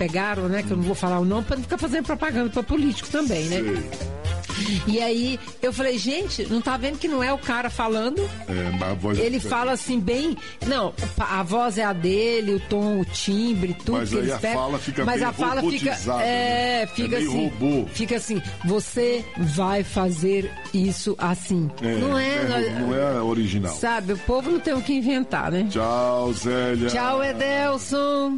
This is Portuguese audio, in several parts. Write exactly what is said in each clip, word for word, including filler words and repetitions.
pegaram, né? Que eu não vou falar o nome pra não ficar fazendo propaganda pra político também, né? Sei. E aí eu falei, gente, não tá vendo que não é o cara falando? É, a voz Ele é fala assim bem... Não, a voz é a dele, o tom, o timbre, tudo mas que aí eles a pegam. fala fica Mas bem a fala fica... robotizada, É, né? fica É meio assim... robô. Fica assim, você vai fazer isso assim. É, não é... é, não é original. Sabe, o povo não tem o que inventar, né? Tchau, Zélia. Tchau, Edelson.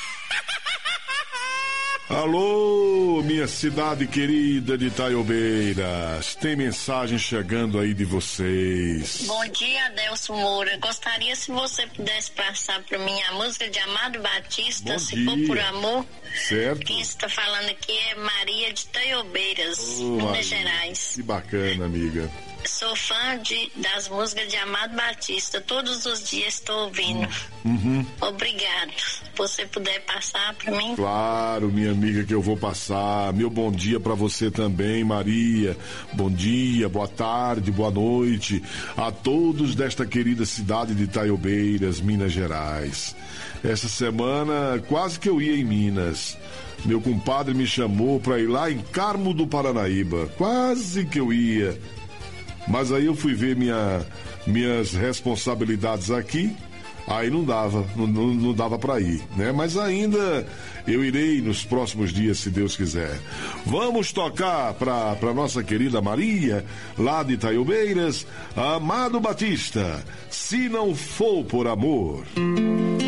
Alô, minha cidade querida de Itaiobeiras. Tem mensagem chegando aí de vocês. Bom dia, Adelson Moura. Gostaria se você pudesse passar para mim a música de Amado Batista, Bom Se dia. For Por Amor. Certo? Quem está falando aqui é Maria de Itaiobeiras, Ô, Minas Maria, Gerais. Que bacana, amiga. Sou fã de, das músicas de Amado Batista. Todos os dias estou ouvindo. Uhum. Obrigado. Se você puder passar para mim. Claro, minha amiga, que eu vou passar. Meu bom dia pra você também, Maria. Bom dia, boa tarde, boa noite a todos desta querida cidade de Itaiobeiras, Minas Gerais. Essa semana quase que eu ia em Minas. Meu compadre me chamou pra ir lá em Carmo do Paranaíba. Quase que eu ia. Mas aí eu fui ver minha, minhas responsabilidades aqui, aí não dava, não, não, não dava para ir, né? Mas ainda eu irei nos próximos dias, se Deus quiser. Vamos tocar para para nossa querida Maria, lá de Itaiobeiras, Amado Batista, Se Não For Por Amor.